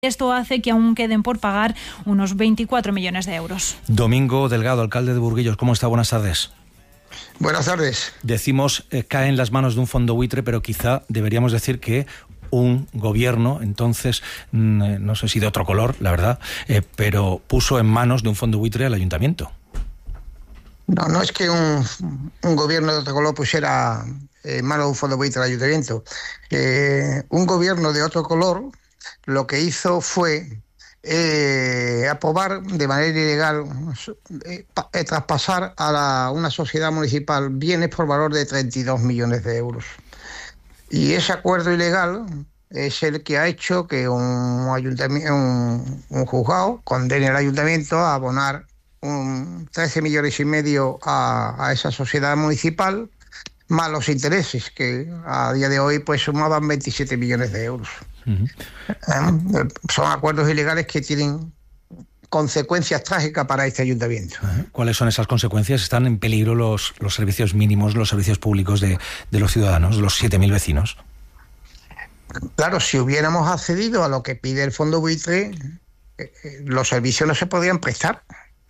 Esto hace que aún queden por pagar unos 24 millones de euros. Domingo Delgado, alcalde de Burguillos, ¿cómo está? Buenas tardes. Buenas tardes. Decimos cae en las manos de un fondo buitre, pero quizá deberíamos decir que un gobierno, entonces, no sé si de otro color, la verdad, pero puso en manos de un fondo buitre al ayuntamiento. No es que un gobierno de otro color pusiera en manos de un fondo buitre al ayuntamiento. Un gobierno de otro color lo que hizo fue aprobar de manera ilegal traspasar a una sociedad municipal bienes por valor de 32 millones de euros. Y ese acuerdo ilegal es el que ha hecho que un juzgado condene al ayuntamiento a abonar 13 millones y medio a esa sociedad municipal, más los intereses, que a día de hoy pues sumaban 27 millones de euros. Uh-huh. Son acuerdos ilegales que tienen consecuencias trágicas para este ayuntamiento. ¿Cuáles son esas consecuencias? ¿Están en peligro los servicios mínimos, los servicios públicos de los ciudadanos, de los 7.000 vecinos? Claro, si hubiéramos accedido a lo que pide el fondo buitre, los servicios no se podrían prestar.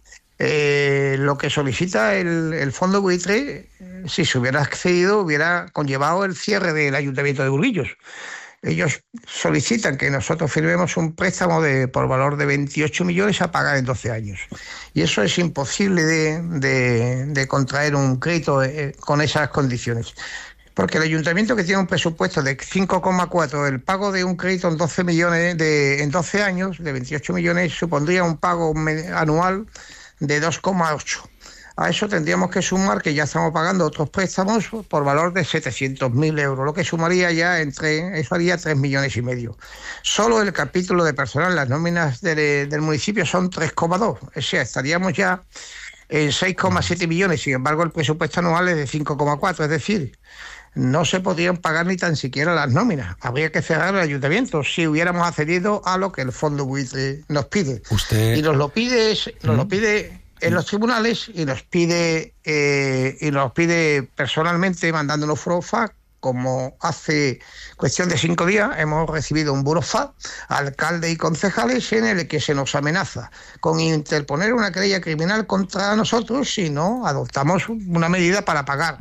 Lo que solicita el fondo buitre, si se hubiera accedido, hubiera conllevado el cierre del ayuntamiento de Burguillos. Ellos solicitan que nosotros firmemos un préstamo por valor de 28 millones a pagar en 12 años. Y eso es imposible de contraer un crédito con esas condiciones. Porque el ayuntamiento, que tiene un presupuesto de 5,4, el pago de un crédito en 12 millones en 12 años, de 28 millones, supondría un pago anual de 2,8. A eso tendríamos que sumar que ya estamos pagando otros préstamos por valor de 700.000 euros, lo que sumaría ya eso haría 3 millones y medio. Solo el capítulo de personal, las nóminas del municipio son 3,2, o sea, estaríamos ya en 6,7 millones, sin embargo el presupuesto anual es de 5,4, es decir, no se podrían pagar ni tan siquiera las nóminas. Habría que cerrar el ayuntamiento si hubiéramos accedido a lo que el fondo buitre nos pide. Y nos lo pide en los tribunales y nos pide personalmente mandándonos burofax, como hace cuestión de 5 días hemos recibido un burofax, alcalde y concejales, en el que se nos amenaza con interponer una querella criminal contra nosotros si no adoptamos una medida para pagar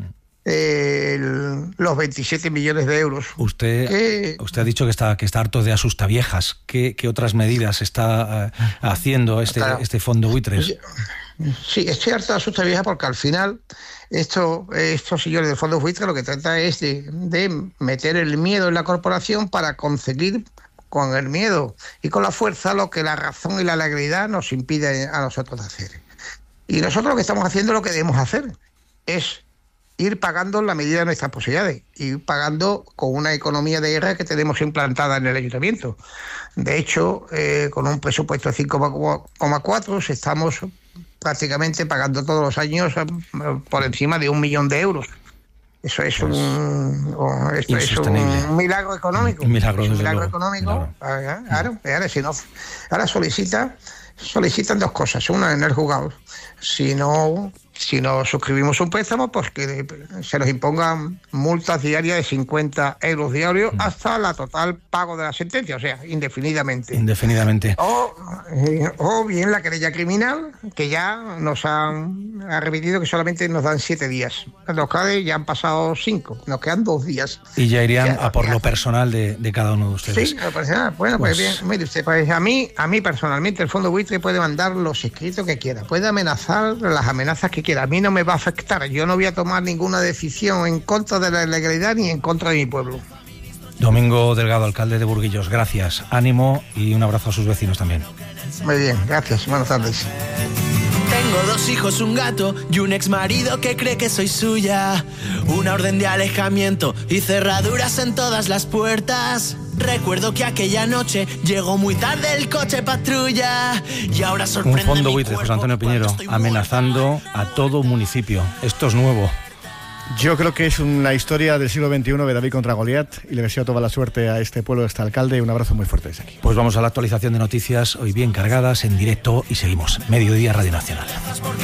los 27 millones de euros. Usted ha dicho que está harto de asustaviejas. ¿Qué otras medidas está haciendo este fondo buitre? Sí, estoy harto de asustaviejas porque al final estos señores del fondo buitre lo que trata es de meter el miedo en la corporación para conseguir con el miedo y con la fuerza lo que la razón y la legalidad nos impide a nosotros hacer. Y nosotros lo que estamos haciendo, lo que debemos hacer es ir pagando en la medida de nuestras posibilidades, ir pagando con una economía de guerra que tenemos implantada en el ayuntamiento. De hecho, con un presupuesto de 5,4 estamos prácticamente pagando todos los años por encima de 1 millón de euros. Eso es un milagro económico. Un milagro económico. Claro. Ahora solicitan 2 cosas. Una, en el juzgado. Si no suscribimos un préstamo, pues que se nos impongan multas diarias de 50 euros diarios hasta la total pago de la sentencia, o sea, indefinidamente. O bien la querella criminal, que ya nos ha repetido que solamente nos dan 7 días. Los CADE ya han pasado 5, nos quedan 2 días. Y ya irían a por lo personal de cada uno de ustedes. Sí, lo personal. Bueno, pues bien, mire usted, pues a mí personalmente el fondo buitre puede mandar los escritos que quiera, puede amenazar las amenazas que quiera. A mí no me va a afectar, yo no voy a tomar ninguna decisión en contra de la legalidad ni en contra de mi pueblo. Domingo Delgado, alcalde de Burguillos, gracias, ánimo y un abrazo a sus vecinos también. Muy bien, gracias, buenas tardes. Tengo 2 hijos, un gato y un exmarido que cree que soy suya. Una orden de alejamiento y cerraduras en todas las puertas. Recuerdo que aquella noche llegó muy tarde el coche patrulla y ahora sorprende. Un fondo buitre, José Antonio Piñero, amenazando a todo un municipio. Esto es nuevo. Yo creo que es una historia del siglo XXI de David contra Goliat y le deseo toda la suerte a este pueblo, a este alcalde. Un abrazo muy fuerte desde aquí. Pues vamos a la actualización de noticias, hoy bien cargadas, en directo, y seguimos. Mediodía Radio Nacional.